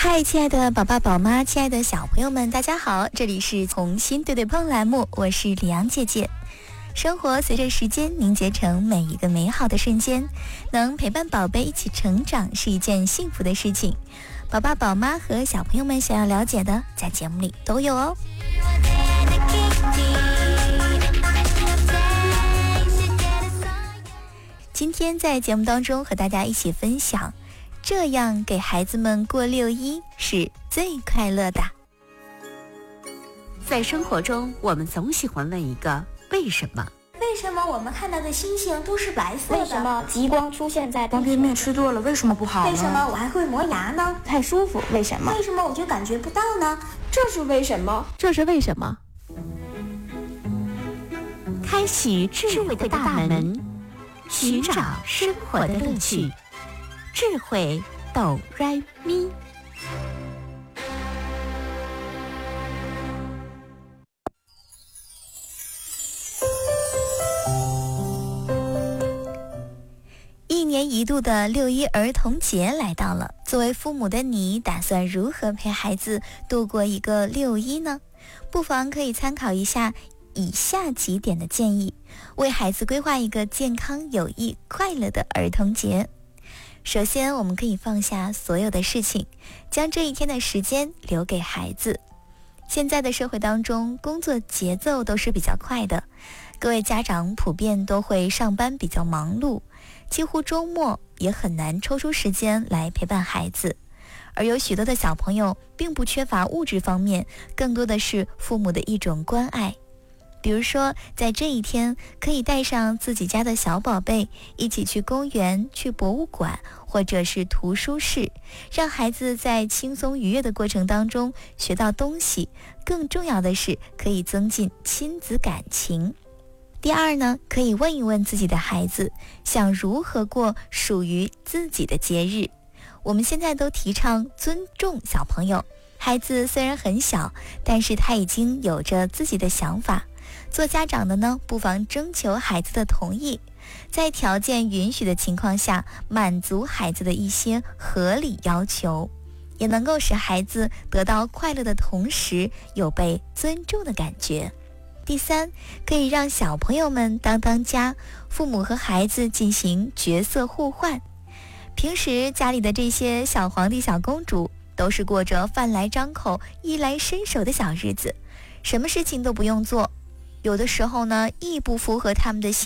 嗨，亲爱的宝爸宝妈，亲爱的小朋友们，大家好，这里是童心对对碰栏目，我是李阳姐姐。生活随着时间凝结成每一个美好的瞬间，能陪伴宝贝一起成长是一件幸福的事情。宝爸宝妈和小朋友们想要了解的，在节目里都有哦。今天在节目当中和大家一起分享，这样给孩子们过6·1是最快乐的。 在生活中，我们总喜欢问一个为什么？ 为什么我们看到的星星都是白色的？ 为什么极光出现在方便面吃多了为什么不好呢？ 为什么我还会磨牙呢？ 太舒服，为什么？ 为什么我就感觉不到呢？ 这是为什么？ 这是为什么？开启智慧的大门，寻找生活的乐趣。智慧哆来咪。 1年1度的6·1儿童节来到了，作为父母的你，打算如何陪孩子度过一个6·1呢？不妨可以参考一下以下几点的建议，为孩子规划一个健康、有益、快乐的儿童节。首先，我们可以放下所有的事情，将这一天的时间留给孩子。现在的社会当中，工作节奏都是比较快的，各位家长普遍都会上班比较忙碌，几乎周末也很难抽出时间来陪伴孩子。而有许多的小朋友并不缺乏物质方面，更多的是父母的一种关爱。比如说，在这一天可以带上自己家的小宝贝一起去公园、去博物馆或者是图书室，让孩子在轻松愉悦的过程当中学到东西，更重要的是可以增进亲子感情。第二呢，可以问一问自己的孩子想如何过属于自己的节日。我们现在都提倡尊重小朋友，孩子虽然很小，但是他已经有着自己的想法。做家长的呢，不妨征求孩子的同意，在条件允许的情况下，满足孩子的一些合理要求，也能够使孩子得到快乐的同时，有被尊重的感觉。第三，可以让小朋友们当家，父母和孩子进行角色互换。平时家里的这些小皇帝、小公主，都是过着饭来张口、衣来伸手的小日子，什么事情都不用做。有的时候呢，亦不符合他们的